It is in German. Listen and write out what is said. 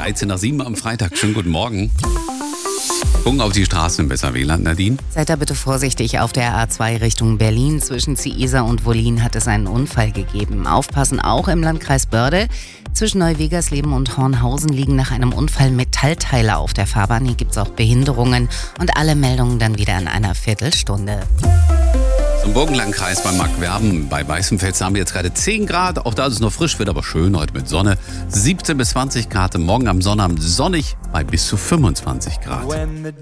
13 nach 7 am Freitag. Schönen guten Morgen. Gucken auf die Straßen im Besser-Wieland, Nadine. Seid da bitte vorsichtig auf der A2 Richtung Berlin. Zwischen Ziesa und Wollin hat es einen Unfall gegeben. Aufpassen auch im Landkreis Börde. Zwischen Neuwegersleben und Hornhausen liegen nach einem Unfall Metallteile auf der Fahrbahn. Hier gibt es auch Behinderungen und alle Meldungen dann wieder in einer Viertelstunde. Zum Burgenlandkreis bei Markwerben bei Weißenfels haben wir jetzt gerade 10 Grad. Auch da ist es noch frisch, wird aber schön heute mit Sonne. 17 bis 20 Grad. Morgen am Sonnabend sonnig bei bis zu 25 Grad.